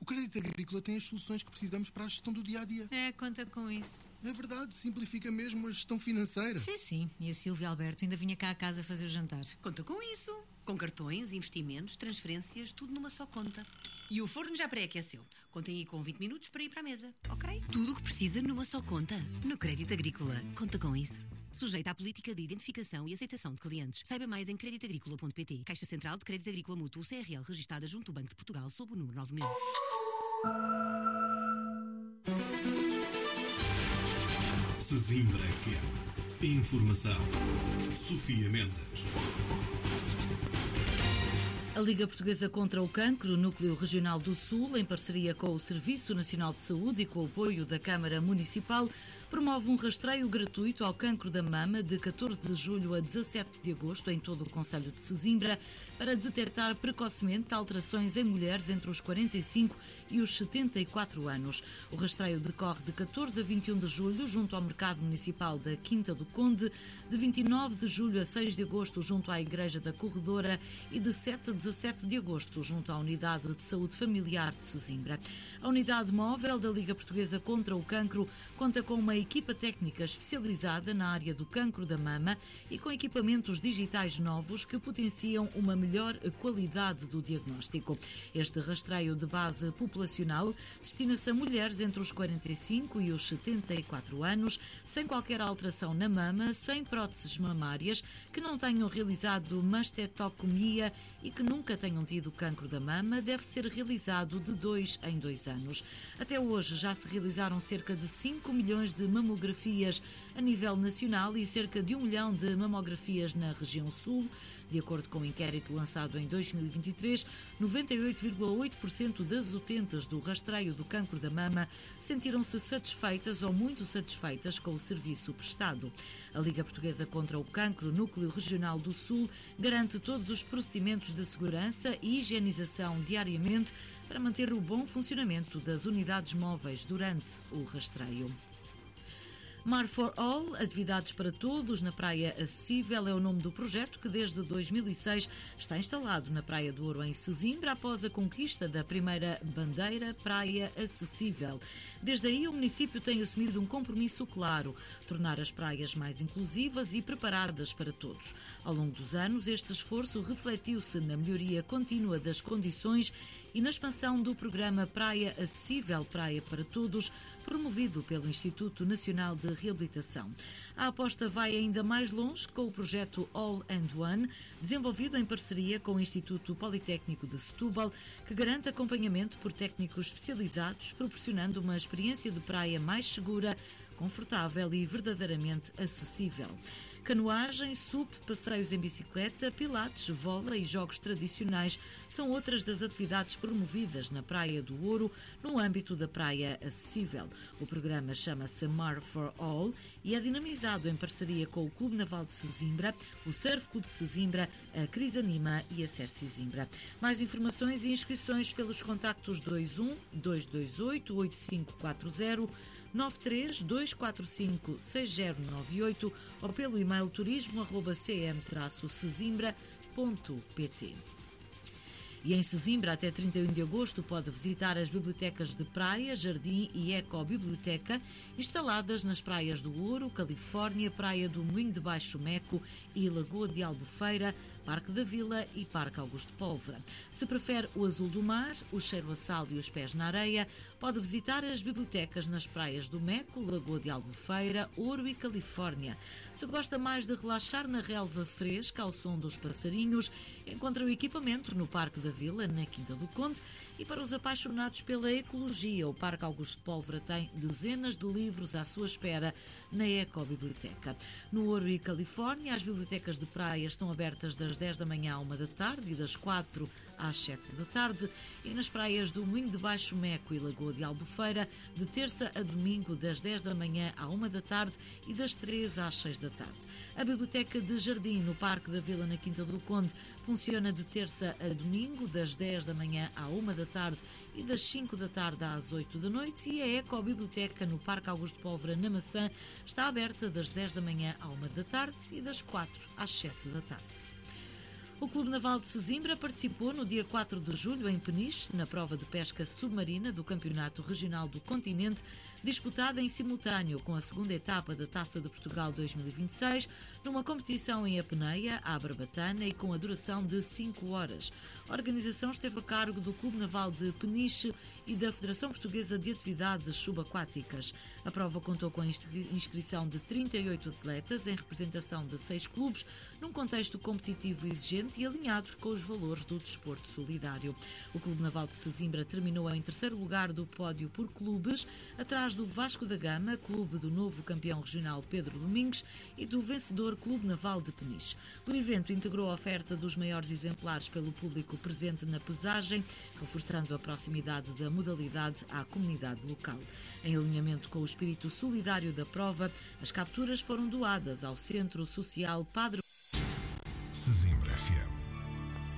O Crédito Agrícola tem as soluções que precisamos para a gestão do dia-a-dia. Conta com isso. É verdade, simplifica mesmo a gestão financeira. Sim. E a Silvia Alberto ainda vinha cá a casa fazer o jantar. Conta com isso. Com cartões, investimentos, transferências, tudo numa só conta. E o forno já pré-aqueceu. Contem aí com 20 minutos para ir para a mesa, ok? Tudo o que precisa numa só conta. No Crédito Agrícola. Conta com isso. Sujeita à política de identificação e aceitação de clientes. Saiba mais em creditagricola.pt. Caixa Central de Crédito Agrícola Mútuo CRL, registada junto do Banco de Portugal sob o número 9000. Sesimbra FM. Informação. Sofia Mendes. A Liga Portuguesa contra o Cancro, Núcleo Regional do Sul, em parceria com o Serviço Nacional de Saúde e com o apoio da Câmara Municipal, promove um rastreio gratuito ao cancro da mama de 14 de julho a 17 de agosto em todo o concelho de Sesimbra para detectar precocemente alterações em mulheres entre os 45 e os 74 anos. O rastreio decorre de 14 a 21 de julho junto ao Mercado Municipal da Quinta do Conde, de 29 de julho a 6 de agosto junto à Igreja da Corredora e de 7 a 17 de agosto junto à Unidade de Saúde Familiar de Sesimbra. A unidade móvel da Liga Portuguesa contra o Cancro conta com uma equipa técnica especializada na área do cancro da mama e com equipamentos digitais novos que potenciam uma melhor qualidade do diagnóstico. Este rastreio de base populacional destina-se a mulheres entre os 45 e os 74 anos, sem qualquer alteração na mama, sem próteses mamárias, que não tenham realizado mastetectomia e que nunca tenham tido cancro da mama. Deve ser realizado de 2 em 2 anos. Até hoje já se realizaram cerca de 5 milhões de mamografias a nível nacional e cerca de 1 milhão de mamografias na região sul. De acordo com o inquérito lançado em 2023, 98,8% das utentes do rastreio do cancro da mama sentiram-se satisfeitas ou muito satisfeitas com o serviço prestado. A Liga Portuguesa contra o Cancro, Núcleo Regional do Sul, garante todos os procedimentos de segurança e higienização diariamente para manter o bom funcionamento das unidades móveis durante o rastreio. Mar for All, atividades para todos na Praia Acessível, é o nome do projeto que desde 2006 está instalado na Praia do Ouro, em Sesimbra, após a conquista da primeira bandeira Praia Acessível. Desde aí, o município tem assumido um compromisso claro: tornar as praias mais inclusivas e preparadas para todos. Ao longo dos anos, este esforço refletiu-se na melhoria contínua das condições e na expansão do programa Praia Acessível, Praia para Todos, promovido pelo Instituto Nacional de Reabilitação. A aposta vai ainda mais longe com o projeto All and One, desenvolvido em parceria com o Instituto Politécnico de Setúbal, que garante acompanhamento por técnicos especializados, proporcionando uma experiência de praia mais segura, confortável e verdadeiramente acessível. Canoagem, SUP, passeios em bicicleta, pilates, vôlei e jogos tradicionais são outras das atividades promovidas na Praia do Ouro no âmbito da Praia Acessível. O programa chama-se Mar for All e é dinamizado em parceria com o Clube Naval de Sesimbra, o Surf Clube de Sesimbra, a Crisanima e a Ser Sesimbra. Mais informações e inscrições pelos contactos 21 228 8540, 93 245 6098 ou pelo e-mail turismo@cm-sesimbra.pt. E em Sesimbra, até 31 de agosto, pode visitar as bibliotecas de praia, jardim e ecobiblioteca instaladas nas praias do Ouro, Califórnia, Praia do Moinho de Baixo Meco e Lagoa de Albufeira, Parque da Vila e Parque Augusto Pólvora. Se prefere o azul do mar, o cheiro a sal e os pés na areia, pode visitar as bibliotecas nas praias do Meco, Lagoa de Albufeira, Ouro e Califórnia. Se gosta mais de relaxar na relva fresca ao som dos passarinhos, encontra o equipamento no Parque da Vila, na Quinta do Conde, e para os apaixonados pela ecologia, o Parque Augusto Pólvora tem dezenas de livros à sua espera na Ecobiblioteca. No Ouro e Califórnia, as bibliotecas de praia estão abertas das 10 da manhã à 1 da tarde e das 4 às 7 da tarde, e nas praias do Moinho de Baixo Meco e Lagoa de Albufeira, de terça a domingo, das 10 da manhã à 1 da tarde e das 3 às 6 da tarde. A Biblioteca de Jardim, no Parque da Vila, na Quinta do Conde, funciona de terça a domingo, das 10 da manhã à 1 da tarde e das 5 da tarde às 8 da noite, e a Ecobiblioteca no Parque Augusto Pólvora, na Maçã, está aberta das 10 da manhã à 1 da tarde e das 4 às 7 da tarde. O Clube Naval de Sesimbra participou no dia 4 de julho em Peniche, na prova de pesca submarina do Campeonato Regional do Continente, disputada em simultâneo com a segunda etapa da Taça de Portugal 2026, numa competição em apneia, à barbatana e com a duração de 5 horas. A organização esteve a cargo do Clube Naval de Peniche e da Federação Portuguesa de Atividades Subaquáticas. A prova contou com a inscrição de 38 atletas em representação de 6 clubes, num contexto competitivo exigente e alinhado com os valores do desporto solidário. O Clube Naval de Sesimbra terminou em terceiro lugar do pódio por clubes, atrás do Vasco da Gama, clube do novo campeão regional Pedro Domingos, e do vencedor Clube Naval de Peniche. O evento integrou a oferta dos maiores exemplares pelo público presente na pesagem, reforçando a proximidade da modalidade à comunidade local. Em alinhamento com o espírito solidário da prova, as capturas foram doadas ao Centro Social Padre Sesimbra FM.